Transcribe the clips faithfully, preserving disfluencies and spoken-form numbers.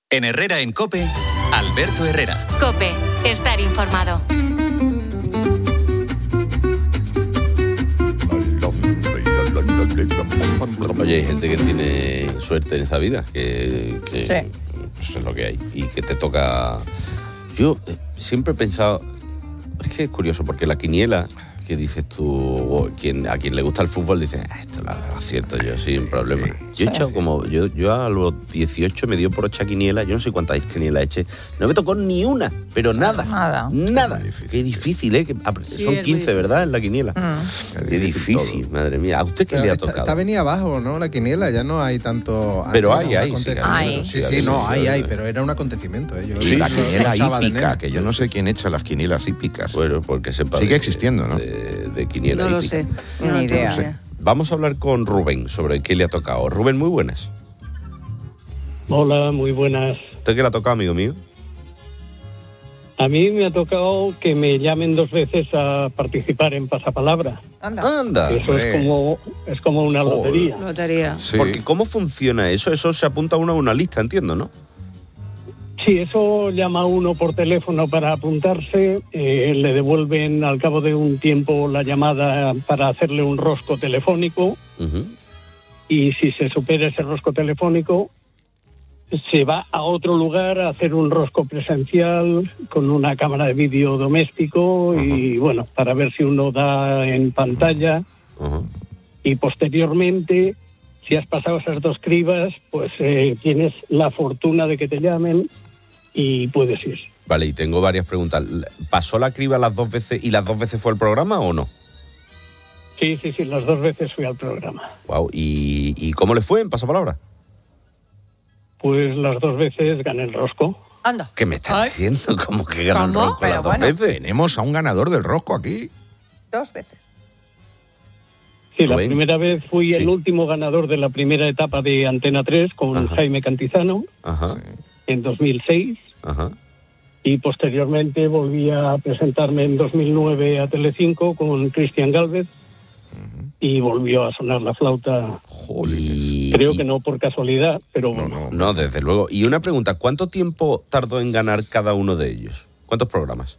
En Herrera en COPE, Alberto Herrera. COPE, estar informado. Oye, hay gente que tiene suerte en esta vida, que, que Sí. pues es lo que hay, y que te toca... Yo eh, siempre he pensado, es que es curioso, porque la quiniela, que dices tú, o quien, a quien le gusta el fútbol, dice, ah, esto lo acierto yo sin problema. Yo he echado como, yo, yo a los dieciocho me dio por echar quiniela, yo no sé cuántas quinielas eché, no me tocó ni una, pero nada, Nada. nada. Qué difícil. Qué difícil, ¿eh? Que, Sí, son es muy quince, difícil. ¿verdad? En la quiniela. Mm. Qué difícil, madre mía. ¿A usted qué Pero le ha está, tocado? está venida abajo, ¿no? La quiniela, ya no hay tanto... Pero antes hay, era un hay, sí, acontecimiento. hay. Sí, Sí, sí, hay, no, sí, hay, sí, hay, sí. pero era un acontecimiento, ¿eh? Yo Y la lo quiniela escuchaba de hípica, nena. que yo no sé quién echa las quinielas hípicas. Bueno, porque sepa... Sigue de- existiendo, ¿no? De, de quiniela No lo hípica. sé. Ni No tengo idea. idea. Vamos a hablar con Rubén sobre qué le ha tocado. Rubén, muy buenas. Hola, muy buenas. ¿Usted qué le ha tocado, amigo mío? A mí me ha tocado que me llamen dos veces a participar en Pasapalabra. Anda. Anda. Eso hombre. es como es como una Joder. lotería. Lotería. Sí. Porque ¿cómo funciona eso? Eso se apunta uno a una lista, entiendo, ¿no? Sí, eso llama uno por teléfono para apuntarse, eh, le devuelven al cabo de un tiempo la llamada para hacerle un rosco telefónico Ujú. y si se supera ese rosco telefónico se va a otro lugar a hacer un rosco presencial con una cámara de vídeo doméstico y bueno, para ver si uno da en pantalla Ujú. y posteriormente, si has pasado esas dos cribas, pues eh, tienes la fortuna de que te llamen y puedes ir. Vale, y tengo varias preguntas. ¿Pasó la criba las dos veces y las dos veces fue el programa o no? Sí, sí, sí, las dos veces fui al programa. Wow. ¿Y, y cómo le fue en Pasapalabra? Pues las dos veces gané el rosco. Anda. ¿Qué me estás Ay. diciendo? ¿Cómo que ganan ¿Cómo? rosco Pero las dos bueno. veces? Tenemos a un ganador del rosco aquí. Dos veces. Sí, la Rubén. primera vez fui Sí. el último ganador de la primera etapa de Antena tres con Ajá. Jaime Cantizano Ajá, en dos mil seis ajá. y posteriormente volví a presentarme en dos mil nueve a Telecinco con Cristian Gálvez y volvió a sonar la flauta. Y- Creo y- que no por casualidad, pero No, bueno. no. No, desde luego. Y una pregunta, ¿cuánto tiempo tardó en ganar cada uno de ellos? ¿Cuántos programas?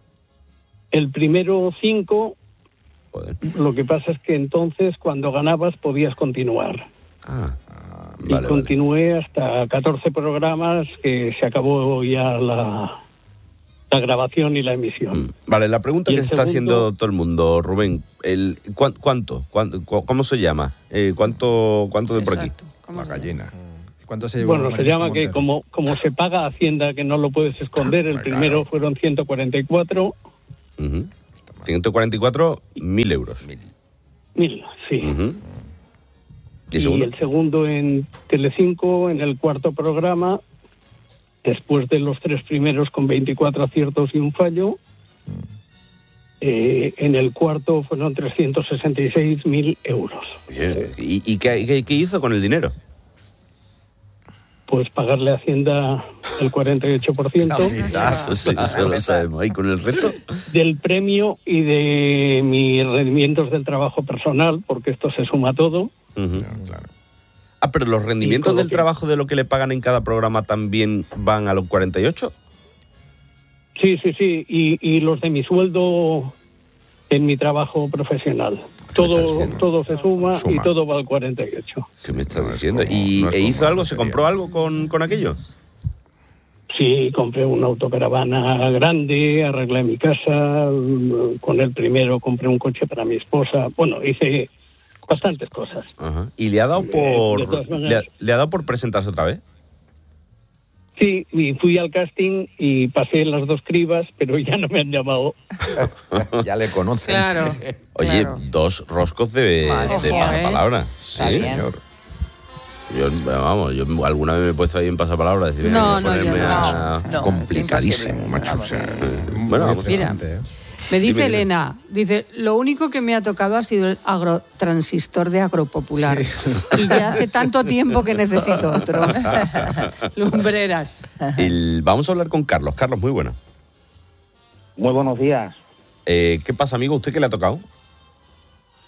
El primero cinco, Joder. lo que pasa es que entonces cuando ganabas podías continuar. Ah, y vale, vale. continué hasta catorce programas que se acabó ya la, la grabación y la emisión. Mm. Vale, la pregunta Y que el se está segundo- haciendo todo el mundo, Rubén, el, ¿cuán- ¿cuánto? ¿Cuánto? cu- ¿Cómo se llama? Eh, ¿cuánto, ¿Cuánto de por aquí? Exacto. ¿Cómo La se llama? gallina. ¿Cuánto se llevó Bueno, se Mauricio llama que Montero? como, como se paga Hacienda, que no lo puedes esconder, el Claro. primero fueron ciento cuarenta y cuatro Ujú. ciento cuarenta y cuatro mil euros. mil, sí. Ujú. ¿Y el Y segundo? el segundo en Telecinco, en el cuarto programa, después de los tres primeros con veinticuatro aciertos y un fallo, eh, en el cuarto fueron trescientos sesenta y seis mil euros. Oye, ¿Y, y qué, qué- qué hizo con el dinero? Pues pagarle a Hacienda el cuarenta y ocho por ciento Eso, sí, eso lo sabemos. ¿Y con el resto? del premio y de mis rendimientos del trabajo personal, porque esto se suma todo. Ujú. Claro. Ah, pero los rendimientos con lo del que- trabajo de lo que le pagan en cada programa también van a los cuarenta y ocho. Sí, sí, sí, y, y los de mi sueldo en mi trabajo profesional. Todo, todo se suma, y Suma. todo va al cuarenta y ocho. ¿Qué me estás No es diciendo? como- ¿Y no es e como hizo algo? la ¿Se lotería. compró algo con, con aquello? Sí, compré una autocaravana grande, arreglé mi casa, mm, con el primero compré un coche para mi esposa. Bueno, hice bastantes cosas. Ajá. ¿Y le ha dado de por todas le ha, maneras. le ha dado por presentarse otra vez? Sí, y fui al casting y pasé las dos cribas, pero ya no me han llamado. Ya le conocen. Claro. Oye, claro. dos roscos de, Madre de mía, ¿eh? pasapalabra. Está Sí, bien. señor. Yo, vamos, yo alguna vez me he puesto ahí en pasapalabra a decir, No, voy a no, yo ponerme no. a- No, Complicadísimo, imposible. macho. Vamos. O sea, Bueno, Muy vamos. interesante, ¿eh? Me dice Dime, dime. Elena, dice, lo único que me ha tocado ha sido el agrotransistor de Agropopular. Y ya hace tanto tiempo que necesito otro. Lumbreras. El- vamos a hablar con Carlos. Carlos, muy buena. Muy buenos días. Eh, ¿Qué pasa, amigo? ¿Usted qué le ha tocado?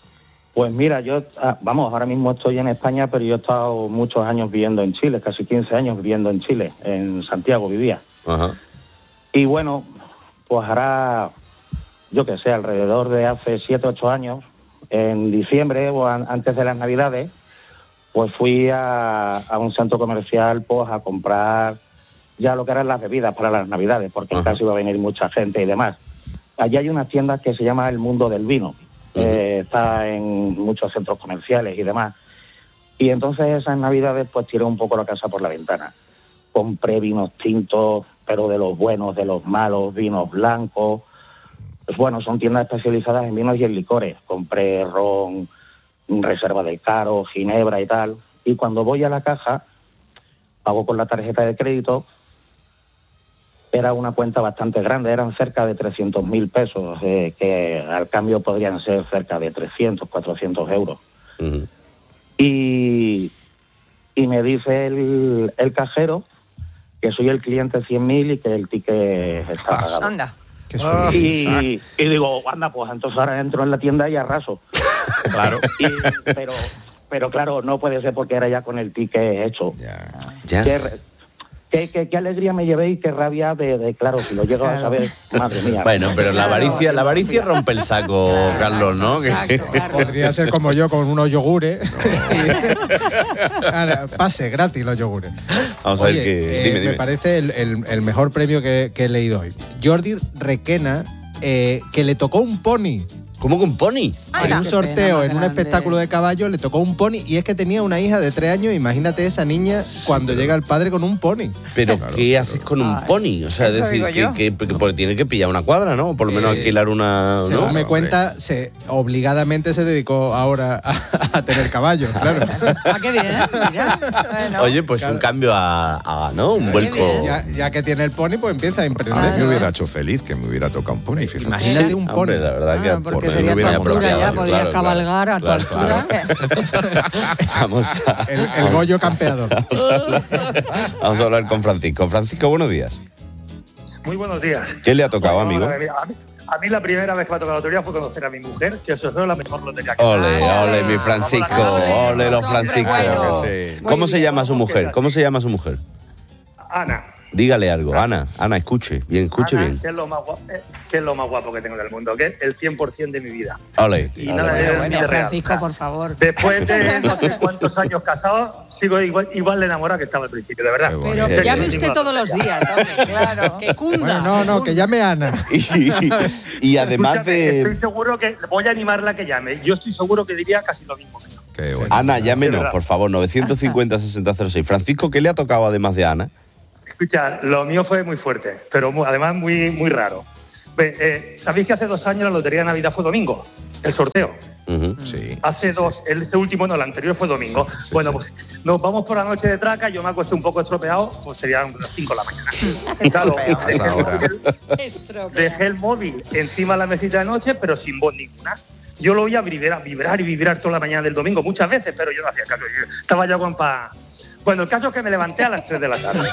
Pues mira, yo, ah, vamos, ahora mismo estoy en España, pero yo he estado muchos años viviendo en Chile, casi quince años viviendo en Chile, en Santiago vivía. Ajá. Y bueno, pues hará, yo qué sé, alrededor de hace siete, ocho años, en diciembre o an- antes de las Navidades, pues fui a, a un centro comercial pues a comprar ya lo que eran las bebidas para las Navidades, porque en casa iba a venir mucha gente y demás. Allí hay una tienda que se llama El Mundo del Vino. Eh, está en muchos centros comerciales y demás. Y entonces esas Navidades pues tiré un poco la casa por la ventana. Compré vinos tintos, pero de los buenos, de los malos, vinos blancos. Pues bueno, son tiendas especializadas en vinos y en licores. Compré ron, Reserva del Caro, ginebra y tal. Y cuando voy a la caja, pago con la tarjeta de crédito. Era una cuenta bastante grande, eran cerca de trescientos mil pesos, eh, que al cambio podrían ser cerca de trescientos, cuatrocientos euros. Uh-huh. Y, y me dice el, el cajero que soy el cliente cien mil y que el ticket está pagado. Anda. Qué suerte. Y, y digo, anda, pues entonces ahora entro en la tienda y arraso. Claro. Y, pero, pero claro, no puede ser porque era ya con el ticket hecho. Ya. Ya. Qué, qué, qué, qué alegría me llevé y qué rabia de, de claro, si lo llego a saber, madre mía. Bueno, pero la Claro. avaricia, la avaricia rompe el saco, Carlos, ¿no? Que- Exacto, claro. Podría ser como yo con unos yogures. Ahora, pase, gratis los yogures. Vamos a ver Oye, qué. eh, Dime, me dime. parece el, el- el mejor premio que, que he leído hoy. Jordi Requena, eh, que le tocó un pony. ¿Cómo con pony? En un qué sorteo, pena más en un grande. espectáculo de caballos, le tocó un pony y es que tenía una hija de tres años. Imagínate esa niña cuando llega el padre con un pony. Pero ¿qué haces con un Ay. pony? O sea, es Eso decir, digo yo. que, que, que porque tiene que pillar una cuadra, ¿no? O por lo menos Eh, alquilar una. Según ¿no? me cuenta, se, obligadamente se dedicó ahora a, a tener caballos, claro. Ah, qué bien, mira. Bueno, Oye, pues Claro. un cambio a, a, ¿no? Un vuelco. bien. Ya, ya que tiene el pony, pues empieza a A mí emprender. me hubiera hecho feliz que me hubiera tocado un pony, fíjate. Imagínate Sí, un pony. hombre, la verdad que Ah, a- porque por- sería no tu hubiera altura bloqueado, ya, podías claro, cabalgar a tu claro, altura. Vamos a, El, el Goyo campeador. vamos a hablar con Francisco. Francisco, buenos días. Muy buenos días. ¿Qué le ha tocado, Bueno, amigo? a, mí, a mí- a mí la primera vez que me ha tocado la lotería fue conocer a mi mujer, que eso fue la mejor lotería que Ole, he ole, mi Francisco, Ole, ole los esos hombres Franciscos. buenos. Sí. ¿Cómo Muy se bien. llama su mujer? ¿Cómo se llama su mujer? Ana. Dígale algo, Ana. Ana, escuche, bien, escuche Ana, bien. Que es, lo más guapo, eh, que es lo más guapo que tengo del mundo, que es el cien por ciento de mi vida. Ole. Y ole. nada, Bueno, es bueno, mi real. Francisco, por favor. Después de no sé cuántos años casados, sigo igual, igual de enamorada que estaba al principio, de verdad. Qué Pero Qué llame bien. usted todos los días, hombre. Claro. Que cunda. Bueno, no, no, que llame a Ana. Y, y además Escúchame, Estoy de. seguro que voy a animarla a que llame. Yo estoy seguro que diría casi lo mismo que yo. Qué bueno. Ana, De llámenos, verdad. por favor, novecientos cincuenta, sesenta cero seis. Francisco, ¿qué le ha tocado además de Ana? Escucha, lo mío fue muy fuerte, pero mu- además muy, muy raro. Ve, eh, ¿Sabéis que hace dos años la Lotería de Navidad fue domingo? El sorteo. Ujú. Sí. Hace dos, el este último no, el anterior fue domingo. Sí, bueno, sí. pues nos vamos por la noche de traca, yo me acosté un poco estropeado, pues serían las cinco de la mañana. Y claro, Estropeado. dejé el, Ahora. móvil, Estropea. dejé el móvil encima de la mesita de noche, pero sin voz ninguna. Yo lo oía vibrar, vibrar y vibrar toda la mañana del domingo, muchas veces, pero yo no hacía caso. Yo estaba ya con pa... Bueno, el caso es que me levanté a las tres de la tarde.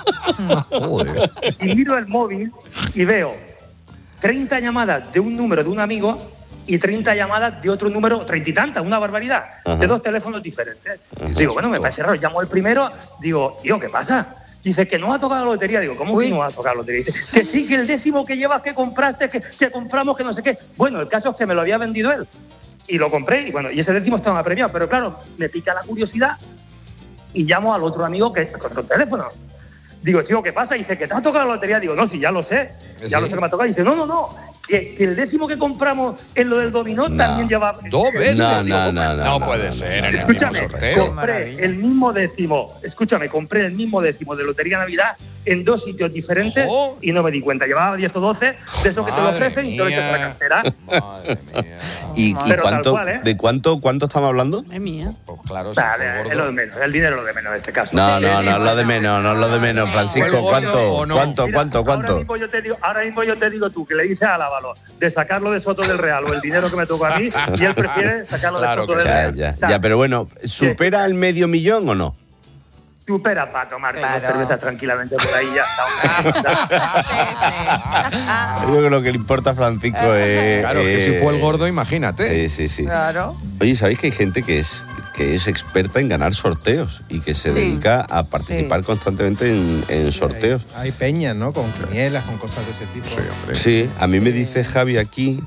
Joder. Y miro el móvil y veo treinta llamadas de un número de un amigo y treinta llamadas de otro número, treinta y tantas, una barbaridad, Ajá. de dos teléfonos diferentes. Digo, bueno, me parece raro. Llamo el primero, digo, tío, ¿qué pasa? Dice que no ha tocado la lotería. Digo, ¿cómo Uy. que no ha tocado la lotería? Dice, que sí, que el décimo que llevas, que compraste, que, que compramos, que no sé qué. Bueno, el caso es que me lo había vendido él. Y lo compré, y bueno, y ese décimo estaba premiado. Pero claro, me pica la curiosidad y llamo al otro amigo que con el teléfono. Digo, tío, ¿qué pasa? Dice, que te ha tocado la lotería. Digo, no, sí, ya lo sé. Ya Sí. lo sé que me ha tocado. Dice, no, no, no. Que, que el décimo que compramos en lo del dominó No. también lleva... ¿Dos veces? No, Digo, no, no, no. No puede ser, en el mismo Escúchame, sorteo. compré Maravilla. el mismo décimo, escúchame, compré el mismo décimo de Lotería Navidad en dos sitios diferentes ¡Jo! y no me di cuenta. Llevaba diez o doce de esos que te lo Madre ofrecen y te lo echas a la mía. cartera. Madre mía. ¿Y, y Pero tal cuánto, cual, ¿eh? de cuánto, cuánto estamos hablando? Es mía. Pues claro, si Nah, fue es gordo. lo de menos, el dinero es lo de menos en este caso. No, no, no es lo de menos, no es lo de menos, Francisco. ¿Fue gordo ¿Cuánto? o no? ¿Cuánto? Mira, ¿Cuánto? Ahora ¿Cuánto? mismo, yo te digo, ahora mismo yo te digo tú, que le dices a Lávalo de sacarlo de Soto del Real o el dinero que me tocó a mí, y él prefiere sacarlo Claro de Soto que del Ya, Real. ya, O sea, ya, pero bueno, ¿supera el medio millón o no? supera para tomarte Claro. dos cervezas tranquilamente por ahí ya está. Yo creo que lo que le importa a Francisco es... Claro, que si fue el gordo, imagínate. Sí, sí, sí. Claro. Oye, ¿sabéis que hay gente que es que es experta en ganar sorteos y que se Sí. dedica a participar Sí. constantemente en, en sorteos? Hay, hay peñas, ¿no? Con quinielas, con cosas de ese tipo. Sí, hombre. Sí, a mí me dice Javi aquí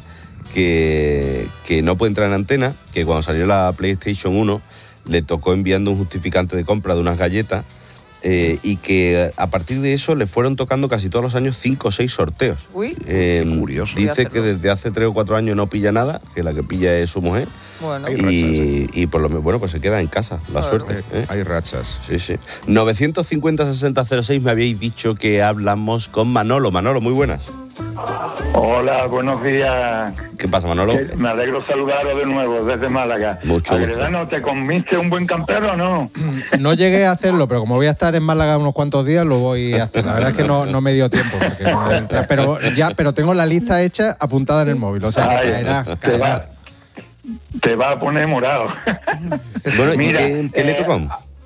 que, que no puede entrar en antena, que cuando salió la PlayStation uno le tocó enviando un justificante de compra de unas galletas eh, y que a partir de eso le fueron tocando casi todos los años cinco o seis sorteos. Uy. Eh, Qué curioso. Voy a Dice hacerlo. que desde hace tres o cuatro años no pilla nada, que la que pilla es su mujer. Bueno. Hay Y, y por lo menos, bueno, pues se queda en casa, la Claro. suerte. ¿eh? Hay rachas. Sí, sí. novecientos cincuenta sesenta cero seis me habíais dicho que hablamos con Manolo. Manolo, muy buenas. Hola, buenos días. ¿Qué pasa, Manolo? Eh, Me alegro saludaros de nuevo desde Málaga. Mucho gusto. Agredano, ¿te comiste un buen campero o no? No llegué a hacerlo, pero como voy a estar en Málaga unos cuantos días, lo voy a hacer. La verdad es que no, no me dio tiempo. Porque con el tra- pero ya, pero tengo la lista hecha apuntada en el móvil. O sea que Ay, caerá, te, caerá. va, te va a poner morado. Bueno, ¿y Mira, qué, qué le eh, tocó?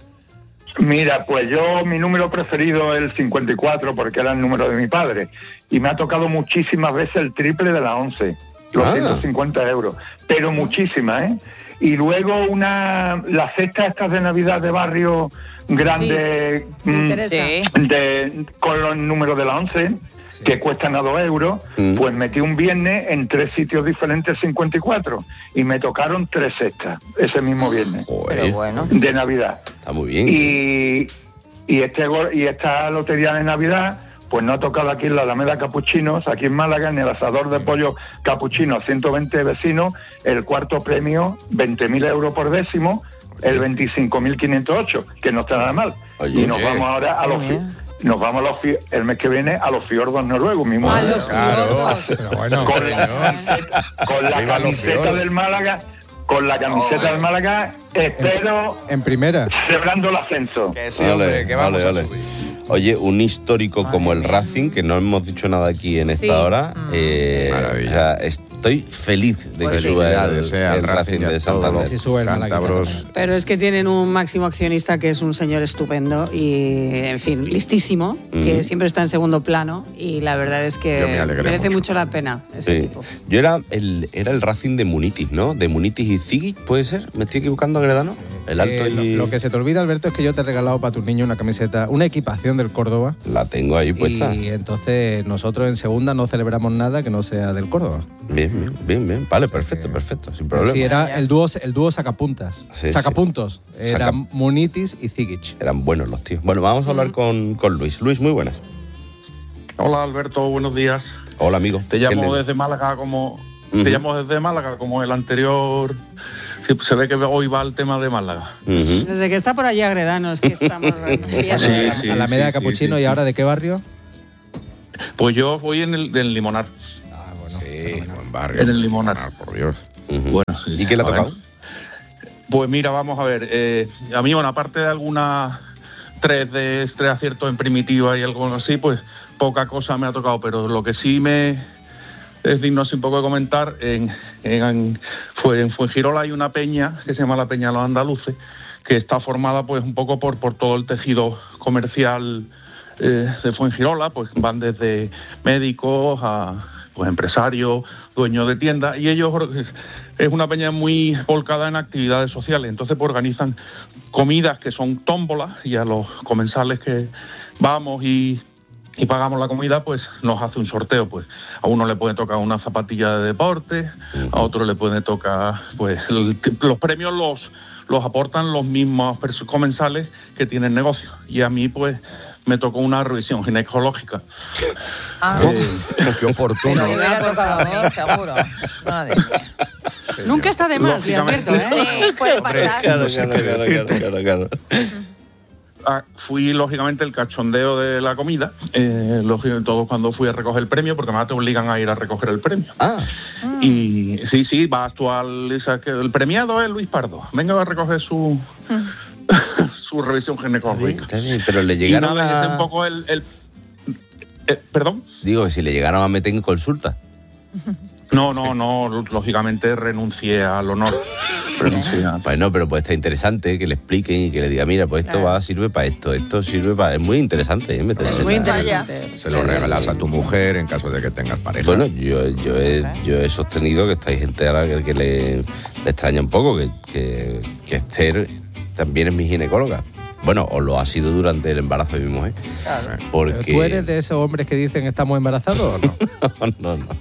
Mira, pues yo, mi número preferido es el cincuenta y cuatro porque era el número de mi padre. Y me ha tocado muchísimas veces el triple de la once, los Ah. ciento cincuenta euros. Pero muchísimas, ¿eh? Y luego una, la cesta estas de Navidad de barrio grande, Me mm, interesa. Sí. de, con los números de la once, que cuestan a dos euros, Mm. pues metí un viernes en tres sitios diferentes cincuenta y cuatro y me tocaron tres cestas ese mismo viernes Joder, Pero bueno. de Navidad. está muy bien. Y, y, este, go- y esta lotería de Navidad, pues no ha tocado aquí en la Alameda Capuchinos, aquí en Málaga, en el asador de pollo Capuchino, ciento veinte vecinos, el cuarto premio, veinte mil euros por décimo, el veinticinco mil quinientos ocho, que no está nada mal. Oye, y nos oye. vamos ahora a los... fi- Nos vamos a los fi- el mes que viene a los fiordos noruegos, mi A mujer. los Claro. fiordos. Pero bueno, Con la camiseta, con la Viva los camiseta fiordos. del Málaga, con la camiseta del Málaga, espero en primera. celebrando el ascenso. Que sí, hombre, que vamos vale, a vale. subir. Oye, un histórico como el Racing, que no hemos dicho nada aquí en Sí. esta hora. eh, Maravilla. o sea, estoy feliz de que Pues sí. suba el, Felicidades, eh, al el Racing Racing y a de todos Santander. los Sí, sube el Málaga cántabros. también. Pero es que tienen un máximo accionista que es un señor estupendo y, en fin, listísimo, que Mm. siempre está en segundo plano y la verdad es Yo que me alegré merece mucho. mucho la pena ese Sí. tipo. Yo era el, era el Racing de Munitis, ¿no? De Munitis y Zigic, ¿puede ser? ¿Me estoy equivocando, Agredano? El alto Eh, lo, y... lo que se te olvida, Alberto, es que yo te he regalado para tus niños una camiseta, una equipación del Córdoba. La tengo ahí puesta. Y entonces nosotros en segunda no celebramos nada que no sea del Córdoba. Bien, bien, bien, bien. Vale, perfecto, perfecto, sin problema. Sí, era el dúo, el dúo sacapuntas. Sí, Sacapuntos. sí. Era Saca- Munitis y Zigic. Eran buenos los tíos. Bueno, vamos a hablar con, con Luis. Luis, muy buenas. Hola Alberto, buenos días. Hola, amigo. Te llamo ¿Qué le- desde Málaga como Ujú. te llamo desde Málaga como el anterior. Sí, se ve que hoy va el tema de Málaga. Ujú. Desde que está por allí Agredano es que estamos viendo. Sí, sí, Alameda sí, Capuchino, sí, sí. ¿y ahora de qué barrio? Pues yo voy en el del Limonar. Ah, bueno. Sí, buen barrio. En el Limonar. Por Dios. Ujú. Bueno, sí, ¿Y qué le ha a ver. tocado? Pues mira, vamos a ver. eh, a mí, bueno, aparte de algunas tres de tres aciertos en primitiva y algo así, pues poca cosa me ha tocado. Pero lo que sí me es digno así un poco de comentar, en, en, fue, en Fuengirola hay una peña que se llama la Peña Los Andaluces, que está formada pues un poco por, por todo el tejido comercial eh, de Fuengirola, pues van desde médicos a pues empresarios, dueños de tiendas, y ellos es una peña muy volcada en actividades sociales, entonces pues, organizan comidas que son tómbolas, y a los comensales que vamos y, y pagamos la comida, pues nos hace un sorteo, pues a uno le puede tocar una zapatilla de deporte, a otro le puede tocar, pues el- los premios los los aportan los mismos perso- comensales que tienen negocio, y a mí pues me tocó una revisión ginecológica. Ah, Qué oportuno. pero me hubiera tocado a mí, seguro. Madre mía. Nunca está de más, de Lógicamente. Alberto, ¿eh? Sí, puede pasar. Claro, claro, claro, claro, claro. Ah, fui lógicamente el cachondeo de la comida, eh, lógico, todo cuando fui a recoger el premio, porque además te obligan a ir a recoger el premio. Ah, Y sí, sí, vas tú al... o sea, que el premiado es Luis Pardo. Venga a recoger su, su revisión está bien, ginecológica. está bien, pero le Y llegaron nada, ese es un a... poco el... el- eh, ¿Perdón? Digo que si le llegaron a meter en consulta. No, no, no, lógicamente renuncié al honor. Bueno, pero pues está interesante que le expliquen y que le diga, mira, pues esto claro. va, sirve para esto, esto sirve para... Es muy interesante, ¿eh? Meterse es muy en la... interesante. Se lo regalas a tu mujer en caso de que tengas pareja. Bueno, yo, yo, he, yo he sostenido que esta hay gente a la que, que le, le extraña un poco, que, que, que Esther también es mi ginecóloga. Bueno, o lo ha sido durante el embarazo de mi mujer. Claro. Porque... ¿Tú eres de esos hombres que dicen estamos embarazados o no? no, no.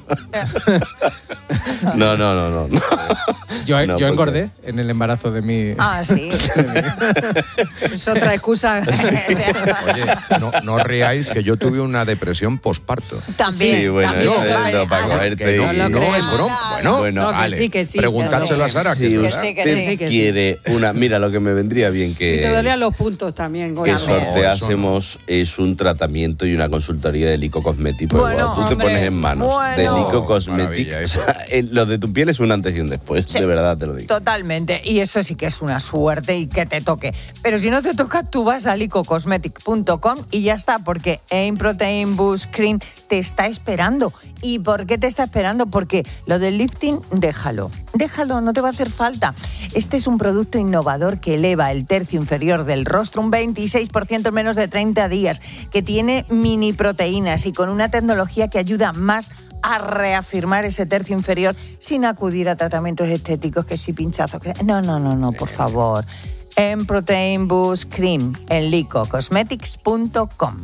No, no, no, no. no. Yo, no, yo engordé porque... en el embarazo de mi... Ah, sí. Es otra excusa. Oye, no, no riáis que yo tuve una depresión posparto. También. Sí, bueno, también, eso también. es lo para cogerte. No, No, no es broma. Bueno, bueno no, que vale. sí, que sí. Preguntárselo a Sara. Si que usted sí, que sí, que sí. quiere una... Mira, lo que me vendría bien que... Y te dolían los puntos también. Que Goya. sorteásemos es un tratamiento y una consultoría de Lico Cosmetics. Pues Bueno, tú te hombre, pones en manos bueno. de Lico Cosmetics. Maravilla, O sea, el- lo de tu piel es un antes y un después, Sí. de verdad te lo digo. Totalmente. Y eso sí que es una suerte y que te toque. Pero si no te toca, tú vas a lico cosmetic punto com y ya está, porque Aim Protein Boost Cream te está esperando. ¿Y por qué te está esperando? Porque lo del lifting, déjalo. Déjalo, no te va a hacer falta. Este es un producto innovador que eleva el tercio inferior del rostro un veintiséis por ciento en menos de treinta días, que tiene mini proteínas y con una tecnología que ayuda más a reafirmar ese tercio inferior sin acudir a tratamientos estéticos, que si pinchazos, que... No, no, no, no, por favor. En Protein Boost Cream en lico cosmetics punto com.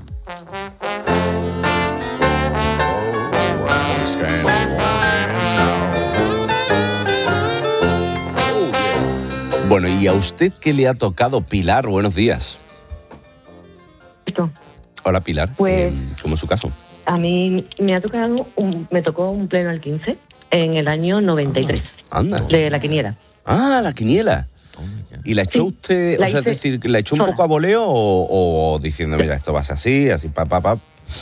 Bueno, ¿y a usted qué le ha tocado, Pilar? Buenos días. Hola, Pilar. Pues- Eh, ¿Cómo es su caso? A mí me ha tocado un, me tocó un pleno al quince en el año noventa y tres. Anda. De la quiniela. Ah, la quiniela. ¿Y la echó Sí, usted, la o sea, es hice decir, la echó un sola. poco a voleo o, o diciendo, mira, esto va a ser así, así, pa, pa, pa?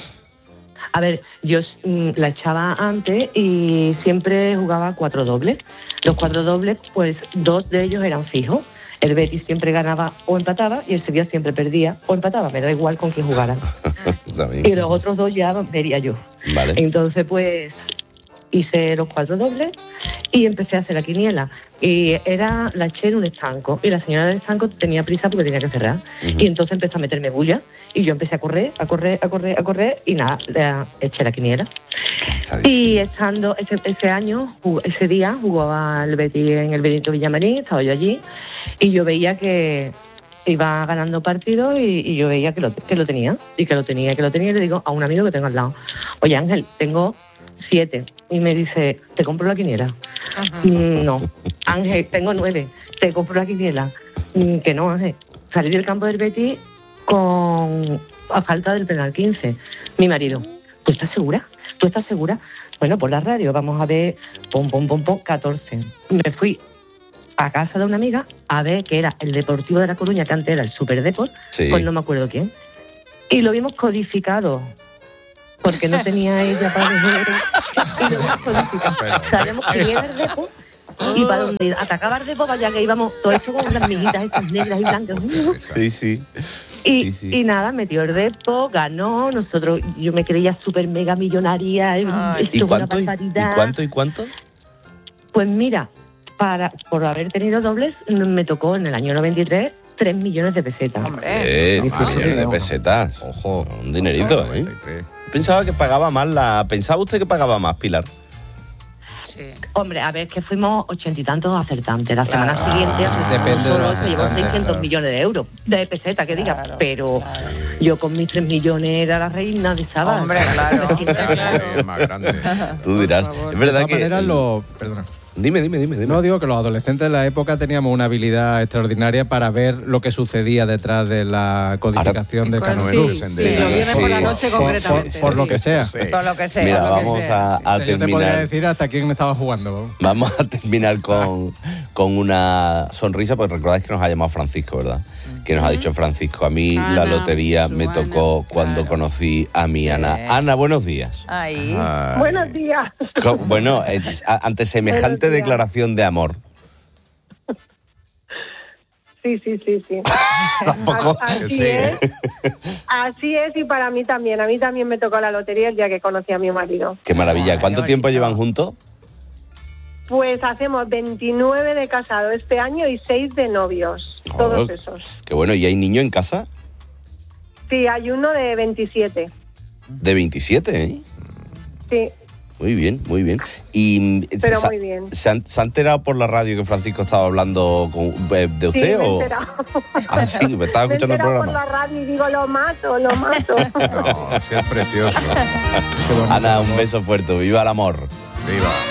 A ver, yo mm, la echaba antes y siempre jugaba cuatro dobles. Los cuatro dobles, pues dos de ellos eran fijos. El Betis siempre ganaba o empataba y el Sevilla siempre perdía o empataba. Me da igual con quién jugara. Está bien. Y los otros dos ya vería yo. Vale. Entonces, pues, hice los cuatro dobles y empecé a hacer la quiniela. Y era, la eché en un estanco. Y la señora del estanco tenía prisa porque tenía que cerrar. Ujú. Y entonces empezó a meterme bulla. Y yo empecé a correr, a correr, a correr, a correr. Y nada, la, eché la quiniela. Y estando ese, ese año, jug- ese día, jugaba el Betis en el Benito Villamarín, estaba yo allí. Y yo veía que iba ganando partidos y, y yo veía que lo, que lo tenía. Y que lo tenía, que lo tenía. Y le digo a un amigo que tengo al lado, oye Ángel, tengo siete. Y me dice, ¿te compro la quiniela? Mm, no. Ángel, tengo nueve. ¿Te compro la quiniela? Mm, que no, Ángel. Salí del campo del Betis con a falta del penal quince. Mi marido, ¿tú estás segura? ¿Tú estás segura? Bueno, por la radio, vamos a ver, pom, pom, pom, pom, catorce. Me fui a casa de una amiga a ver que era el Deportivo de La Coruña, que antes era el Superdeport, Sí. pues no me acuerdo quién. Y lo vimos codificado, porque no tenía ella para ver. Y lo vimos codificado. Sabemos quién era el Deport y para donde atacaba el Deport, vaya que íbamos todo esto con unas miguitas estas negras y blancas. Sí, sí. Y, Sí, sí. y nada, metió el Depor, ganó, nosotros, yo me creía súper mega millonaria, esto ¿Y es una cuánto, y, y barbaridad. cuánto, y cuánto? Pues mira, para por haber tenido dobles, me tocó en el año noventa y tres tres millones de pesetas. Eh, millones de pesetas. Ojo. Un dinerito, ¿eh? Pensaba que pagaba más la... ¿Pensaba usted que pagaba más, Pilar? Hombre, a ver, que fuimos ochenta y tantos acertantes. La semana siguiente depende de los se llevó acertantes, seiscientos claro. millones de euros, de pesetas, que diga. Pero yo con mis tres millones era la reina de Sabas. Hombre, claro. Es más grande. Tú dirás. Es verdad de que... todas maneras, lo- perdona. Dime, dime, dime, dime. No, digo que los adolescentes de la época teníamos una habilidad extraordinaria para ver lo que sucedía detrás de la codificación de Pues Canovenú. sí, sí, los viernes por la noche Por- concretamente. Por, por lo sí. que sea. Por lo que sea. Mira, por lo que vamos sea. a, a O sea, yo te podría terminar... decir hasta quién estaba jugando. Vamos a terminar con, con una sonrisa, porque recordáis que nos ha llamado Francisco, ¿verdad? Que nos ha dicho Francisco, a mí Ana, la lotería me su tocó cuando conocí a mi Ana. Ana, buenos días. Ahí. Ay. Buenos días. Co- Bueno, eh, a- ante semejante Buenos días. declaración de amor, Sí, sí, sí, sí. tampoco... Así es. Así es, y para mí también. A mí también me tocó la lotería el día que conocí a mi marido. Qué maravilla. ¿Cuánto tiempo llevan juntos? Pues hacemos veintinueve de casado este año y seis de novios, Oh, todos esos. Qué bueno, ¿y hay niño en casa? Sí, hay uno de veintisiete. De veintisiete, ¿eh? Sí, Muy bien, muy bien. Y pero ¿se, muy bien. ¿se, han, ¿Se ha enterado por la radio que Francisco estaba hablando con, eh, de usted? Sí, me he o? enterado. Ah, sí, me estaba Me he escuchando el enterado por programa. la radio y digo, lo mato, lo mato. No, sí es precioso. Ana, un beso fuerte. Viva el amor. Viva.